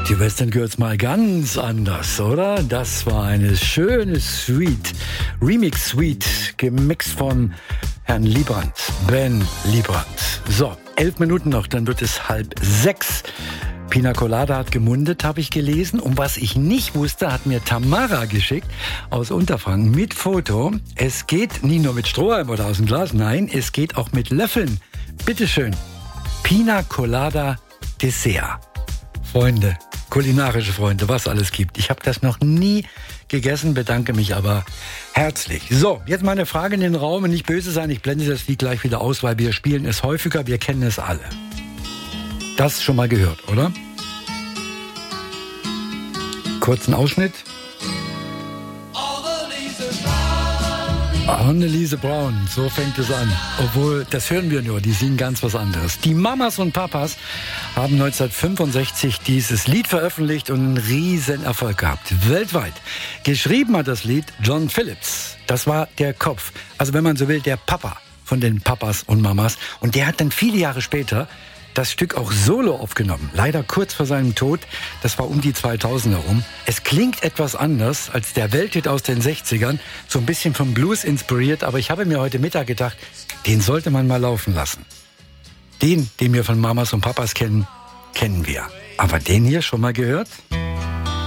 Die Western Girls mal ganz anders, oder? Das war eine schöne Suite, Remix-Suite, gemixt von Herrn Liebrandt, Ben Liebrandt. So, 11 Minuten noch, dann wird es 5:30. Pina Colada hat gemundet, habe ich gelesen. Und was ich nicht wusste, hat mir Tamara geschickt aus Unterfranken mit Foto. Es geht nicht nur mit Strohhalm oder aus dem Glas, nein, es geht auch mit Löffeln. Bitteschön. Pina Colada Dessert. Freunde, kulinarische Freunde, was alles gibt. Ich habe das noch nie gegessen, bedanke mich aber herzlich. So, jetzt meine Frage in den Raum. Nicht böse sein, ich blende das Lied gleich wieder aus, weil wir spielen es häufiger, wir kennen es alle. Das schon mal gehört, oder? Kurzen Ausschnitt. Anneliese Braun, so fängt es an. Obwohl, das hören wir nur, die singen ganz was anderes. Die Mamas und Papas haben 1965 dieses Lied veröffentlicht und einen riesen Erfolg gehabt. Weltweit. Geschrieben hat das Lied John Phillips. Das war der Kopf. Also wenn man so will, der Papa von den Papas und Mamas. Und der hat dann viele Jahre später das Stück auch solo aufgenommen. Leider kurz vor seinem Tod. Das war um die 2000 herum. Es klingt etwas anders als der Welthit aus den 60ern. So ein bisschen vom Blues inspiriert. Aber ich habe mir heute Mittag gedacht, den sollte man mal laufen lassen. Den wir von Mamas und Papas kennen, kennen wir. Aber den hier schon mal gehört?